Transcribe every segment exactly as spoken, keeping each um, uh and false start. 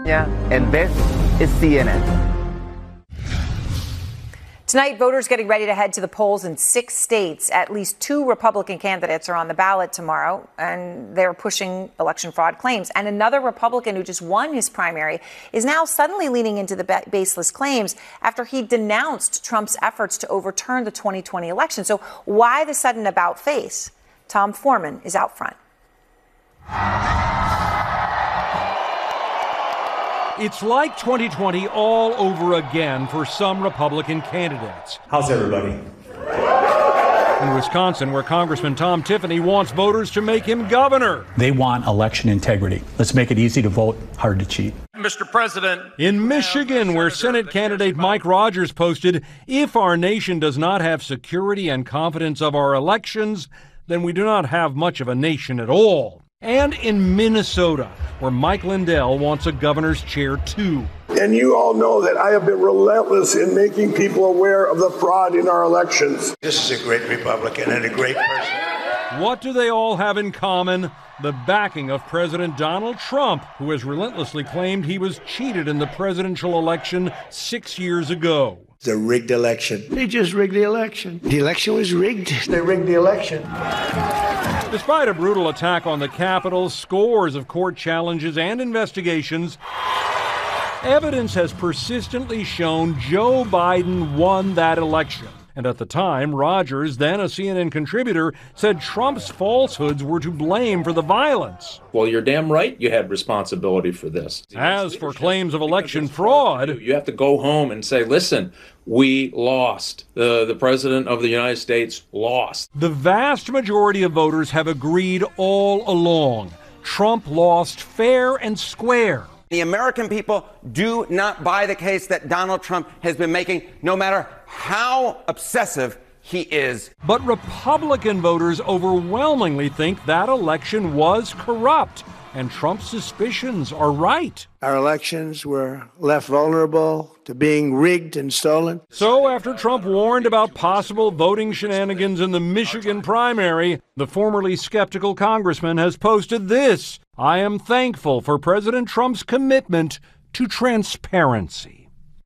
And this is C N N. Tonight, voters getting ready to head to the polls in six states. At least two Republican candidates are on the ballot tomorrow, and they're pushing election fraud claims. And another Republican who just won his primary is now suddenly leaning into the baseless claims after he denounced Trump's efforts to overturn the twenty twenty election. So why the sudden about face? Tom Foreman is out front. It's like twenty twenty all over again for some Republican candidates. How's everybody? In Wisconsin, where Congressman Tom Tiffany wants voters to make him governor. They want election integrity. Let's make it easy to vote, hard to cheat. Mister President. In Michigan, where Senate candidate Mike Rogers posted, if our nation does not have security and confidence of our elections, then we do not have much of a nation at all. And in Minnesota, where Mike Lindell wants a governor's chair too. And you all know that I have been relentless in making people aware of the fraud in our elections. This is a great Republican and a great person. What do they all have in common? The backing of President Donald Trump, who has relentlessly claimed he was cheated in the presidential election six years ago. It's a rigged election. They just rigged the election. The election was rigged. They rigged the election. Despite a brutal attack on the Capitol, scores of court challenges and investigations, evidence has persistently shown Joe Biden won that election. And at the time, Rogers, then a C N N contributor, said Trump's falsehoods were to blame for the violence. Well, you're damn right you had responsibility for this. As for claims of election fraud, you have to go home and say, listen, we lost. The, the president of the United States lost. The vast majority of voters have agreed all along. Trump lost fair and square. The American people do not buy the case that Donald Trump has been making, no matter how obsessive he is. But Republican voters overwhelmingly think that election was corrupt, and Trump's suspicions are right. Our elections were left vulnerable to being rigged and stolen. So after Trump warned about possible voting shenanigans in the Michigan primary, the formerly skeptical congressman has posted this: I am thankful for President Trump's commitment to transparency.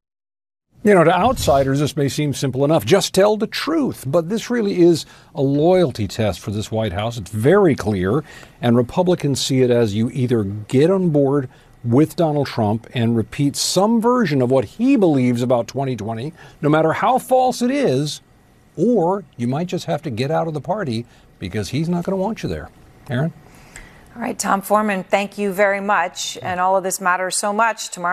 You know, to outsiders, this may seem simple enough. Just tell the truth. But this really is a loyalty test for this White House. It's very clear. And Republicans see it as you either get on board with Donald Trump and repeat some version of what he believes about twenty twenty, no matter how false it is, or you might just have to get out of the party because he's not going to want you there. Aaron? All right, Tom Foreman, thank you very much. And all of this matters so much tomorrow.